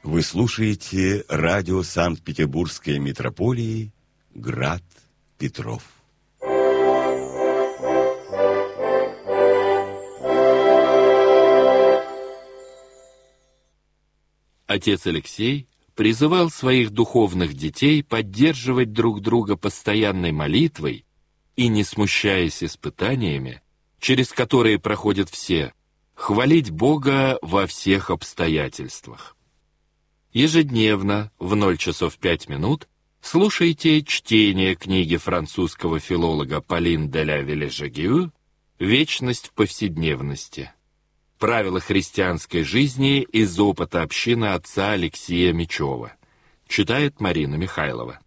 Вы слушаете радио Санкт-Петербургской митрополии «Град Петров». Отец Алексей призывал своих духовных детей поддерживать друг друга постоянной молитвой и, не смущаясь испытаниями, через которые проходят все, хвалить Бога во всех обстоятельствах. Ежедневно в 0 часов 5 минут слушайте чтение книги французского филолога Полин де ла Виллежагю «Вечность в повседневности. Правила христианской жизни из опыта общины отца Алексея Мечева». Читает Марина Михайлова.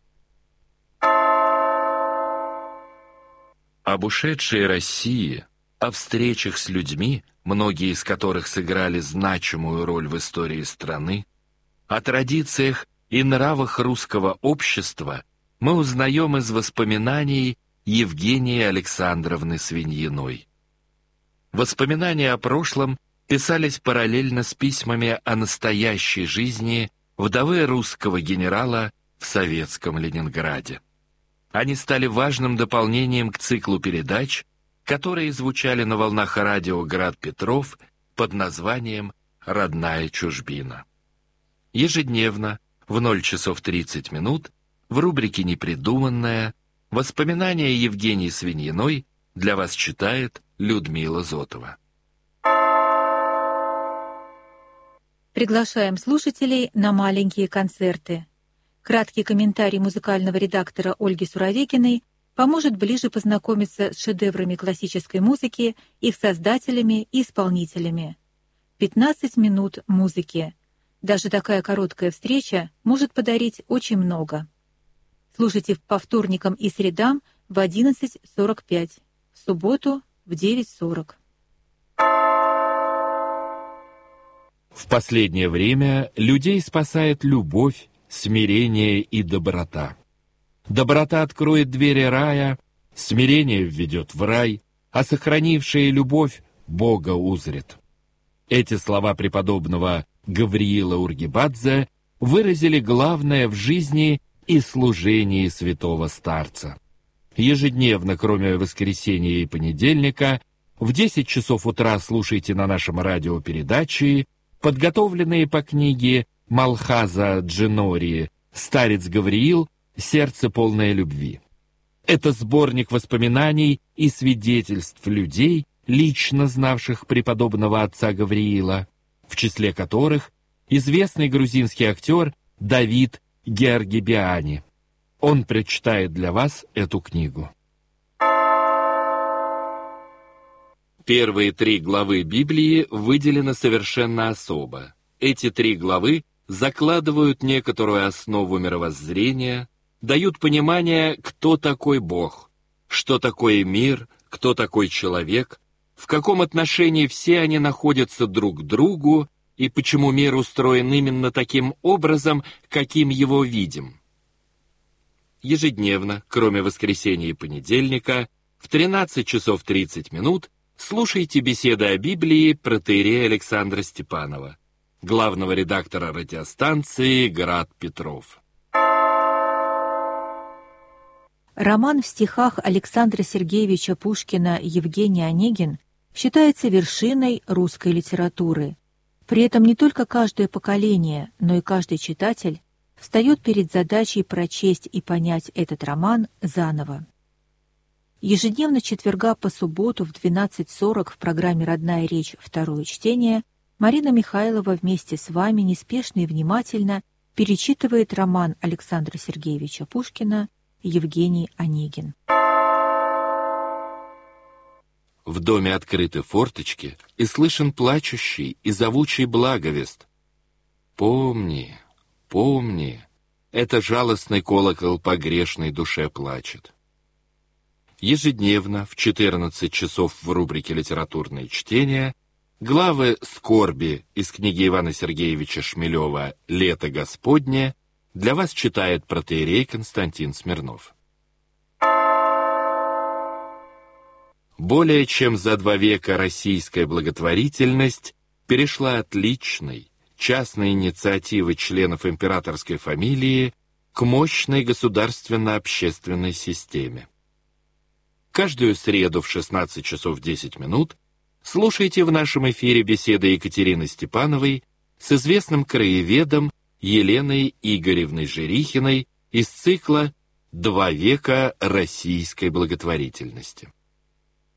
Об ушедшей России, о встречах с людьми, многие из которых сыграли значимую роль в истории страны, о традициях и нравах русского общества мы узнаем из воспоминаний Евгении Александровны Свиньиной. Воспоминания о прошлом писались параллельно с письмами о настоящей жизни вдовы русского генерала в советском Ленинграде. Они стали важным дополнением к циклу передач, которые звучали на волнах радио «Град Петров» под названием «Родная чужбина». Ежедневно в 0 часов 30 минут в рубрике «Непридуманное» воспоминания Евгении Свиньиной для вас читает Людмила Зотова. Приглашаем слушателей на маленькие концерты. Краткий комментарий музыкального редактора Ольги Суровикиной поможет ближе познакомиться с шедеврами классической музыки, их создателями и исполнителями. 15 минут музыки. Даже такая короткая встреча может подарить очень много. Слушайте по вторникам и средам в 11:45, в субботу в 9:40. В последнее время людей спасает любовь, смирение и доброта. Доброта откроет двери рая, смирение введет в рай, а сохранившая любовь Бога узрит. Эти слова преподобного Гавриила Ургибадзе выразили главное в жизни и служении святого старца. Ежедневно, кроме воскресенья и понедельника, в 10 часов утра слушайте на нашем радио передачи, подготовленные по книге Малхаза Джинори «Старец Гавриил. Сердце полное любви». Это сборник воспоминаний и свидетельств людей, лично знавших преподобного отца Гавриила, в числе которых известный грузинский актер Давид Георгибиани. Он прочитает для вас эту книгу. Первые 3 главы Библии выделены совершенно особо. Эти 3 главы закладывают некоторую основу мировоззрения, дают понимание, кто такой Бог, что такое мир, кто такой человек, в каком отношении все они находятся друг к другу и почему мир устроен именно таким образом, каким его видим. Ежедневно, кроме воскресенья и понедельника, в 13 часов 30 минут слушайте беседы о Библии протоиерея Александра Степанова, главного редактора радиостанции «Град Петров». Роман в стихах Александра Сергеевича Пушкина «Евгений Онегин» считается вершиной русской литературы. При этом не только каждое поколение, но и каждый читатель встает перед задачей прочесть и понять этот роман заново. Ежедневно с четверга по субботу в 12:40 в программе «Родная речь. Второе чтение» Марина Михайлова вместе с вами неспешно и внимательно перечитывает роман Александра Сергеевича Пушкина «Евгений Онегин». В доме открыты форточки, и слышен плачущий и зовучий благовест. Помни, помни, это жалостный колокол по грешной душе плачет. Ежедневно в 14 часов в рубрике «Литературные чтения» главы «Скорби» из книги Ивана Сергеевича Шмелева «Лето Господне» для вас читает протоиерей Константин Смирнов. Более чем за 2 века российская благотворительность перешла от личной, частной инициативы членов императорской фамилии к мощной государственно-общественной системе. Каждую среду в 16 часов 10 минут слушайте в нашем эфире беседы Екатерины Степановой с известным краеведом Еленой Игоревной Жирихиной из цикла «Два века российской благотворительности».